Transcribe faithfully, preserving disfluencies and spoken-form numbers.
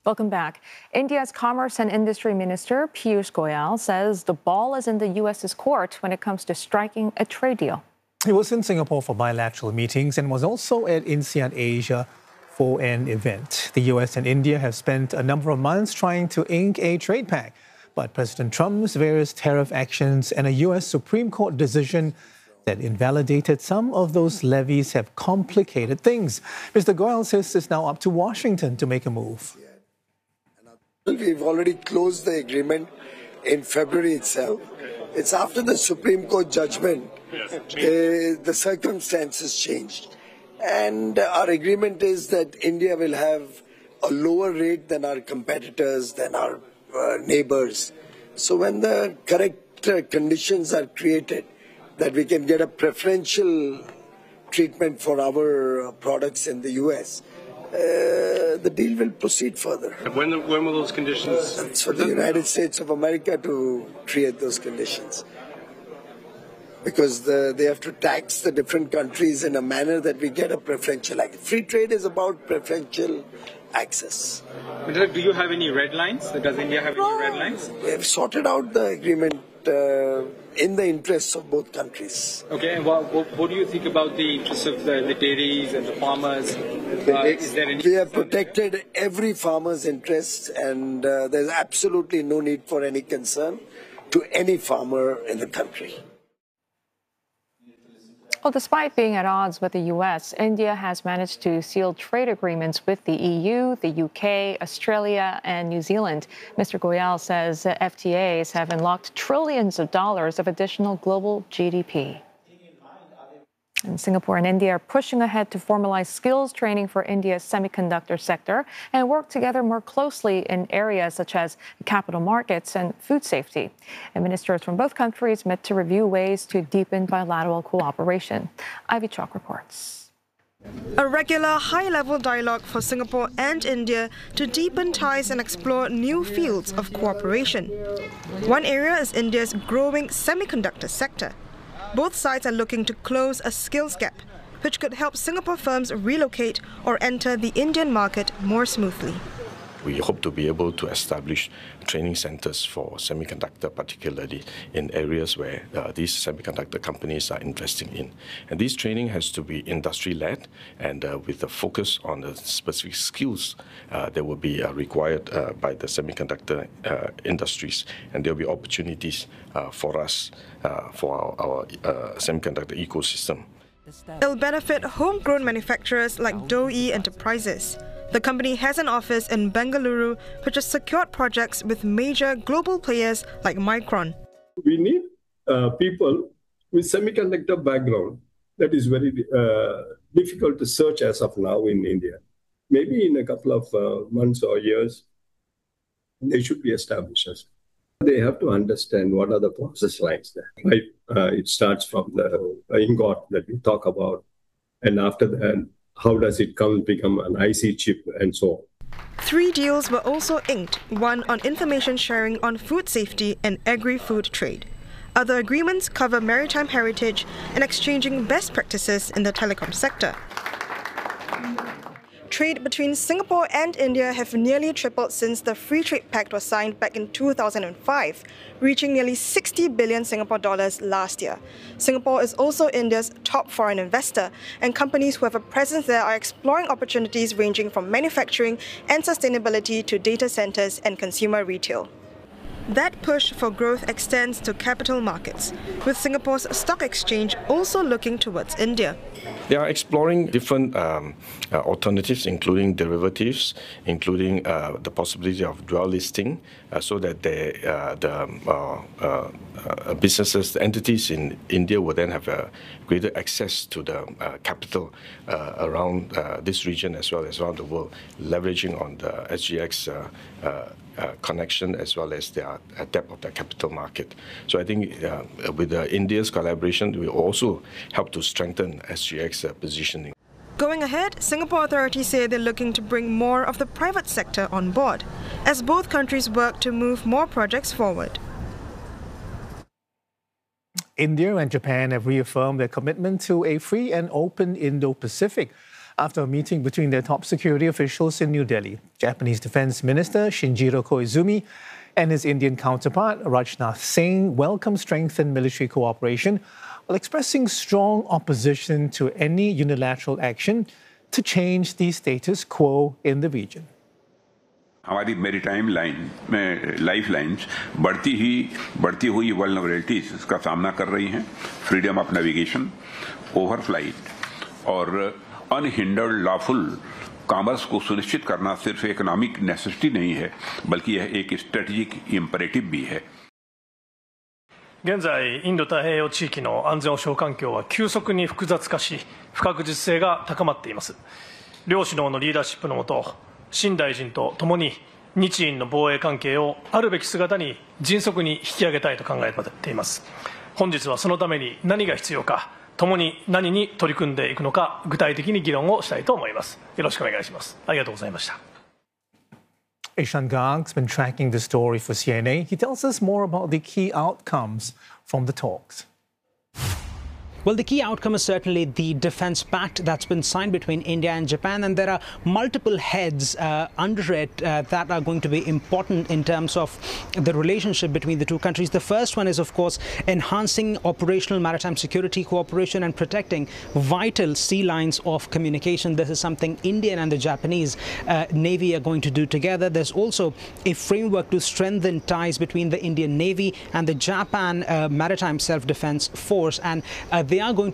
Welcome back. India's Commerce and Industry Minister Piyush Goyal says the ball is in the U S's court when it comes to striking a trade deal. He was in Singapore for bilateral meetings and was also at INSEAD Asia for an event. The U S and India have spent a number of months trying to ink a trade pact, but President Trump's various tariff actions and a U S Supreme Court decision that invalidated some of those levies have complicated things. Mister Goyal says it's now up to Washington to make a move. We've already closed the agreement in February itself. It's after the Supreme Court judgment, uh, the circumstances changed. And our agreement is that India will have a lower rate than our competitors, than our uh, neighbors. So when the correct uh, conditions are created, that we can get a preferential treatment for our uh, products in the U S, Uh, the deal will proceed further. When, when will those conditions? Uh, it's for the United States of America to create those conditions. Because the, they have to tax the different countries in a manner that we get a preferential access. Free trade is about preferential access. Do you have any red lines? Does India have any red lines? We have sorted out the agreement uh, in the interests of both countries. Okay, and what, what, what do you think about the interests of the, the dairies and the farmers? Uh, is there any... We have protected every farmer's interests, and uh, there's absolutely no need for any concern to any farmer in the country. Well, despite being at odds with the U S, India has managed to seal trade agreements with the E U, the U K, Australia, and New Zealand. Mister Goyal says F T As have unlocked trillions of dollars of additional global G D P. And Singapore and India are pushing ahead to formalize skills training for India's semiconductor sector and work together more closely in areas such as capital markets and food safety. And ministers from both countries met to review ways to deepen bilateral cooperation. Ivy Chalk reports. A regular high-level dialogue for Singapore and India to deepen ties and explore new fields of cooperation. One area is India's growing semiconductor sector. Both sides are looking to close a skills gap, which could help Singapore firms relocate or enter the Indian market more smoothly. We hope to be able to establish training centers for semiconductor, particularly in areas where uh, these semiconductor companies are investing in. And this training has to be industry-led and uh, with a focus on the specific skills uh, that will be uh, required uh, by the semiconductor uh, industries. And there will be opportunities uh, for us, uh, for our, our uh, semiconductor ecosystem. It'll benefit homegrown manufacturers like Douyi Enterprises. The company has an office in Bengaluru, which has secured projects with major global players like Micron. We need uh, people with semiconductor background. That is very uh, difficult to search as of now in India. Maybe in a couple of uh, months or years, they should be established. They have to understand what are the process lines there. Right? Uh, it starts from the ingot that we talk about, and after that, how does it come become an I C chip and so on. Three deals were also inked, one on information sharing on food safety and agri-food trade. Other agreements cover maritime heritage and exchanging best practices in the telecom sector. Trade between Singapore and India have nearly tripled since the Free Trade Pact was signed back in two thousand five, reaching nearly sixty billion Singapore dollars last year. Singapore is also India's top foreign investor, and companies who have a presence there are exploring opportunities ranging from manufacturing and sustainability to data centers and consumer retail. That push for growth extends to capital markets, with Singapore's stock exchange also looking towards India. They are exploring different um, uh, alternatives, including derivatives, including uh, the possibility of dual listing, uh, so that they, uh, the uh, uh, uh, businesses, the entities in India will then have a greater access to the uh, capital uh, around uh, this region as well as around the world, leveraging on the S G X uh, uh, Uh, connection as well as their uh, depth of the capital market. So I think uh, with uh, India's collaboration, we will also help to strengthen S G X uh, positioning. Going ahead, Singapore authorities say they're looking to bring more of the private sector on board, as both countries work to move more projects forward. India and Japan have reaffirmed their commitment to a free and open Indo-Pacific after a meeting between their top security officials in New Delhi. Japanese Defense Minister Shinjiro Koizumi and his Indian counterpart Rajnath Singh welcomed strengthened military cooperation while expressing strong opposition to any unilateral action to change the status quo in the region. हमारी maritime line में life lines बढ़ती ही बढ़ती हुई vulnerabilities का सामना कर रही हैं। फ्रीडम ऑफ नेविगेशन, ओवरफ्लाइट और अनहिंडर्ड लॉफुल कॉमर्स को सुनिश्चित करना सिर्फ इकोनॉमिक नेसेसिटी नहीं है, बल्कि यह एक स्ट्रेटेजिक इम्परेटिव भी है। 現在、インド太平洋地域の安全保障環境は急速に複雑化し、不確実性が高まっています。両首脳のリーダーシップのもと、新大臣とともに日印の防衛関係をあるべき姿に迅速に引き上げたいと考えています。本日はそのために何が必要か、ともに何に取り組んでいくのか、具体的に議論をしたいと思います。よろしくお願いします。ありがとうございました。 Ishan Garg's been tracking the story for C N A. He tells us more about the key outcomes from the talks. Well, the key outcome is certainly the defense pact that's been signed between India and Japan, and there are multiple heads uh, under it uh, that are going to be important in terms of the relationship between the two countries. The first one is, of course, enhancing operational maritime security cooperation and protecting vital sea lines of communication. This is something Indian and the Japanese uh, Navy are going to do together. There's also a framework to strengthen ties between the Indian Navy and the Japan uh, Maritime Self-Defense Force, and uh, they are going